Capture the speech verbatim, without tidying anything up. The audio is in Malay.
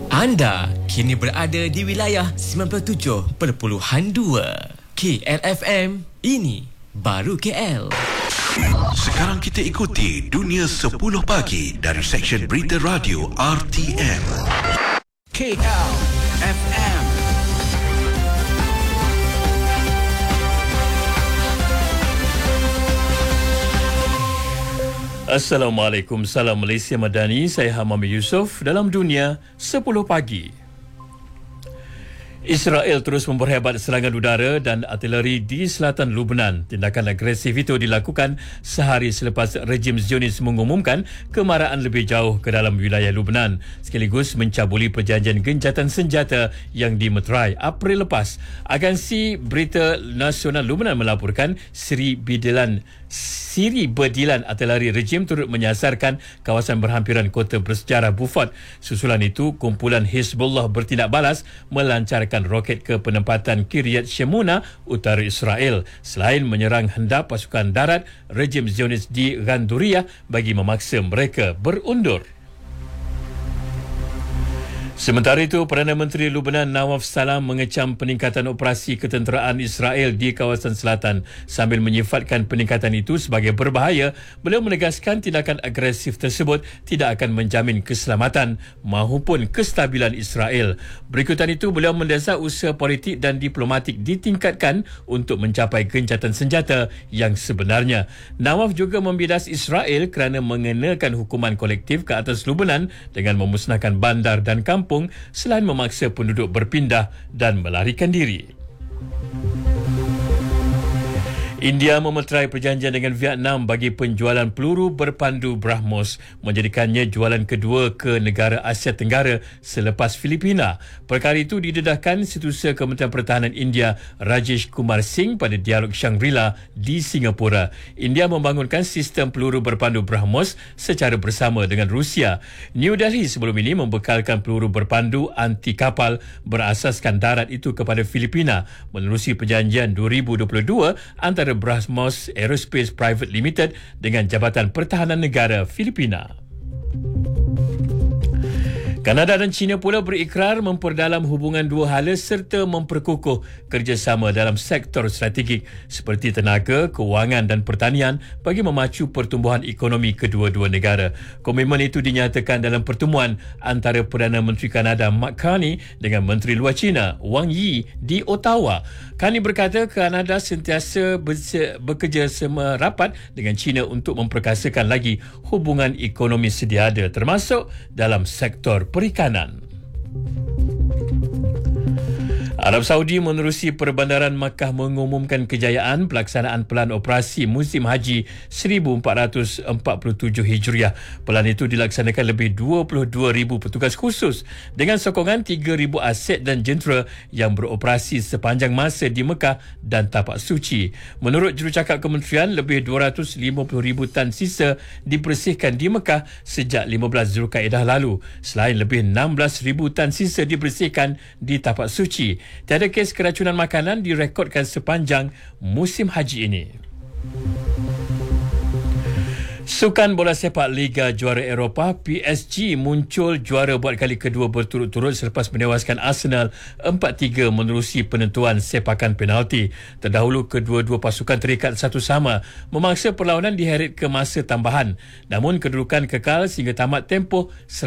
Anda kini berada di wilayah sembilan puluh tujuh perpuluhan dua K L F M. Ini baru K L. Sekarang kita ikuti Dunia sepuluh Pagi dari Seksyen Berita Radio R T M. K L F M. Assalamualaikum, salam Malaysia Madani. Saya Hamami Yusof dalam Dunia sepuluh Pagi. Israel terus memperhebat serangan udara dan artileri di selatan Lebanon. Tindakan agresif itu dilakukan sehari selepas rejim Zionis mengumumkan kemarahan lebih jauh ke dalam wilayah Lebanon, sekaligus mencabuli perjanjian gencatan senjata yang dimeterai April lepas. Agensi Berita Nasional Lebanon melaporkan Siri Bidilan Siri berdilan artileri rejim turut menyasarkan kawasan berhampiran kota bersejarah Bufat. Susulan itu, kumpulan Hezbollah bertindak balas melancarkan roket ke penempatan Kiryat Shemona, utara Israel, selain menyerang hendap pasukan darat rejim Zionis di Ganduriyah bagi memaksa mereka berundur. Sementara itu, Perdana Menteri Lebanon Nawaf Salam mengecam peningkatan operasi ketenteraan Israel di kawasan selatan. Sambil menyifatkan peningkatan itu sebagai berbahaya, beliau menegaskan tindakan agresif tersebut tidak akan menjamin keselamatan maupun kestabilan Israel. Berikutan itu, beliau mendesak usaha politik dan diplomatik ditingkatkan untuk mencapai gencatan senjata yang sebenarnya. Nawaf juga membidas Israel kerana mengenakan hukuman kolektif ke atas Lebanon dengan memusnahkan bandar dan kampung selain memaksa penduduk berpindah dan melarikan diri. India memeterai perjanjian dengan Vietnam bagi penjualan peluru berpandu BrahMos, menjadikannya jualan kedua ke negara Asia Tenggara selepas Filipina. Perkara itu didedahkan Setiausaha Kementerian Pertahanan India Rajesh Kumar Singh pada dialog Shangri-La di Singapura. India membangunkan sistem peluru berpandu BrahMos secara bersama dengan Rusia. New Delhi sebelum ini membekalkan peluru berpandu anti kapal berasaskan darat itu kepada Filipina menerusi perjanjian dua ribu dua puluh dua antara BrahMos Aerospace Private Limited dengan Jabatan Pertahanan Negara Filipina. Kanada dan China pula berikrar memperdalam hubungan dua hala serta memperkukuh kerjasama dalam sektor strategik seperti tenaga, kewangan dan pertanian bagi memacu pertumbuhan ekonomi kedua-dua negara. Komitmen itu dinyatakan dalam pertemuan antara Perdana Menteri Kanada Mark Carney dengan Menteri Luar China Wang Yi di Ottawa. Carney berkata Kanada sentiasa bekerjasama rapat dengan China untuk memperkasakan lagi hubungan ekonomi sedia ada, termasuk dalam sektor perikanan. Arab Saudi menerusi Perbandaran Makkah mengumumkan kejayaan pelaksanaan Pelan Operasi Musim Haji seribu empat ratus empat puluh tujuh Hijriah. Pelan itu dilaksanakan lebih dua puluh dua ribu petugas khusus dengan sokongan tiga ribu aset dan jentera yang beroperasi sepanjang masa di Mekah dan Tapak Suci. Menurut jurucakap kementerian, lebih dua ratus lima puluh ribu tan sisa dibersihkan di Mekah sejak lima belas Zulkaedah lalu, selain lebih enam belas ribu tan sisa dibersihkan di Tapak Suci. Tiada kes keracunan makanan direkodkan sepanjang musim haji ini. Sukan bola sepak Liga Juara Eropah, P S G muncul juara buat kali kedua berturut-turut selepas menewaskan Arsenal empat tiga menerusi penentuan sepakan penalti. Terdahulu kedua-dua pasukan terikat satu sama, memaksa perlawanan diheret ke masa tambahan. Namun kedudukan kekal sehingga tamat tempoh